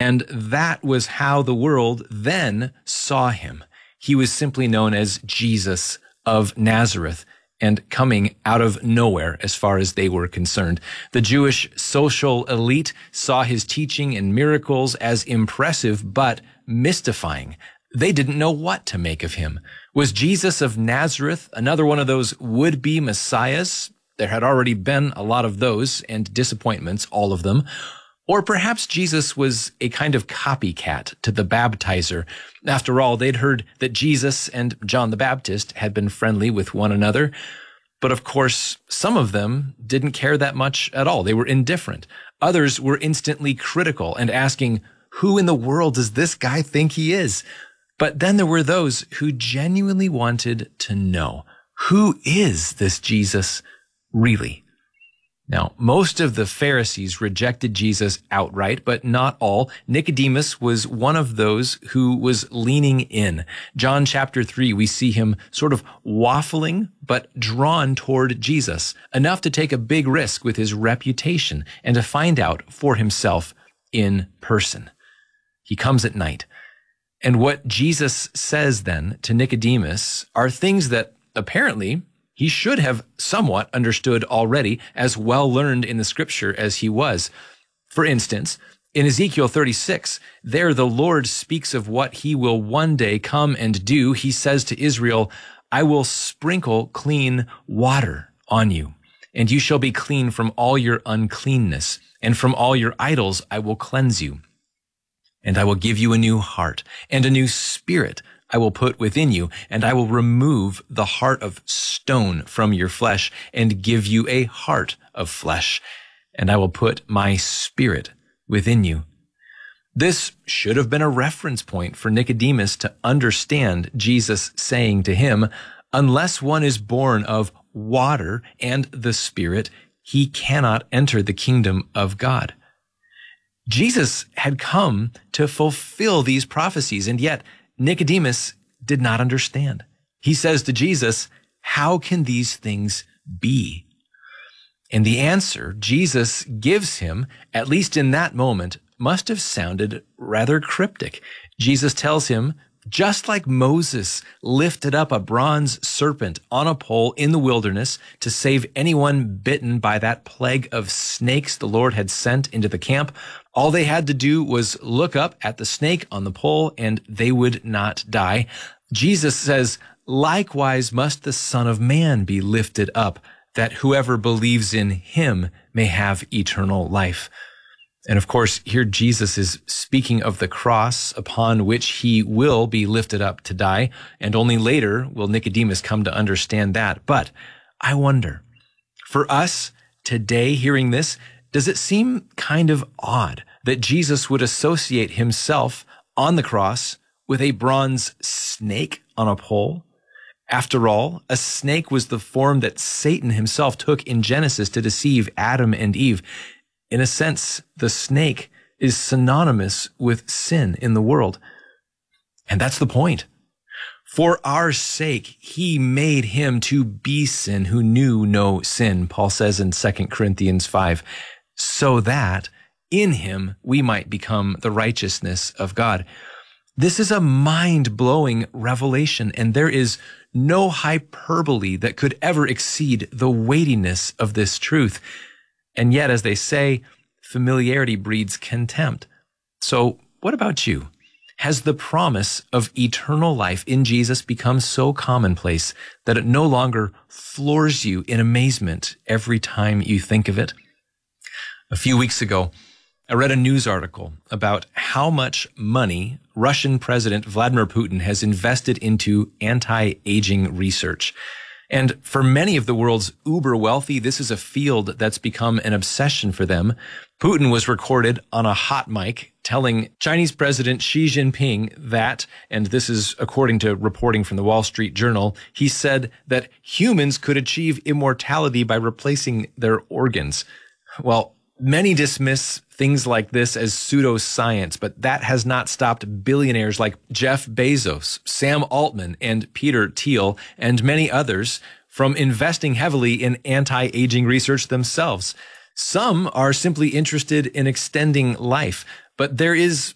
And that was how the world then saw him. He was simply known as Jesus of Nazareth, and coming out of nowhere as far as they were concerned. The Jewish social elite saw his teaching and miracles as impressive but mystifying. They didn't know what to make of him. Was Jesus of Nazareth another one of those would-be messiahs? There had already been a lot of those, and disappointments, all of them. Or perhaps Jesus was a kind of copycat to the baptizer. After all, they'd heard that Jesus and John the Baptist had been friendly with one another. But of course, some of them didn't care that much at all. They were indifferent. Others were instantly critical and asking, who in the world does this guy think he is? But then there were those who genuinely wanted to know, who is this Jesus really? Now, most of the Pharisees rejected Jesus outright, but not all. Nicodemus was one of those who was leaning in. John chapter 3, we see him sort of waffling, but drawn toward Jesus, enough to take a big risk with his reputation and to find out for himself in person. He comes at night. And what Jesus says then to Nicodemus are things that apparently he should have somewhat understood already, as well learned in the scripture as he was. For instance, in Ezekiel 36, there the Lord speaks of what he will one day come and do. He says to Israel, I will sprinkle clean water on you, and you shall be clean from all your uncleanness, and from all your idols I will cleanse you. And I will give you a new heart, and a new spirit I will put within you, and I will remove the heart of stone from your flesh and give you a heart of flesh, and I will put my spirit within you. This should have been a reference point for Nicodemus to understand Jesus saying to him, unless one is born of water and the Spirit, he cannot enter the kingdom of God. Jesus had come to fulfill these prophecies, and yet Nicodemus did not understand. He says to Jesus, how can these things be? And the answer Jesus gives him, at least in that moment, must have sounded rather cryptic. Jesus tells him, just like Moses lifted up a bronze serpent on a pole in the wilderness to save anyone bitten by that plague of snakes the Lord had sent into the camp, all they had to do was look up at the snake on the pole and they would not die. Jesus says, likewise must the Son of Man be lifted up, that whoever believes in him may have eternal life. And of course, here Jesus is speaking of the cross upon which he will be lifted up to die, and only later will Nicodemus come to understand that. But I wonder, for us today hearing this, does it seem kind of odd that Jesus would associate himself on the cross with a bronze snake on a pole? After all, a snake was the form that Satan himself took in Genesis to deceive Adam and Eve. In a sense, the snake is synonymous with sin in the world. And that's the point. For our sake, he made him to be sin who knew no sin, Paul says in 2 Corinthians 5, so that in him we might become the righteousness of God. This is a mind-blowing revelation, and there is no hyperbole that could ever exceed the weightiness of this truth. And yet, as they say, familiarity breeds contempt. So what about you? Has the promise of eternal life in Jesus become so commonplace that it no longer floors you in amazement every time you think of it? A few weeks ago, I read a news article about how much money Russian President Vladimir Putin has invested into anti-aging research. And for many of the world's uber wealthy, this is a field that's become an obsession for them. Putin was recorded on a hot mic telling Chinese President Xi Jinping that, and this is according to reporting from the Wall Street Journal, he said that humans could achieve immortality by replacing their organs. Well, many dismiss things like this as pseudoscience, but that has not stopped billionaires like Jeff Bezos, Sam Altman, and Peter Thiel, and many others from investing heavily in anti-aging research themselves. Some are simply interested in extending life, but there is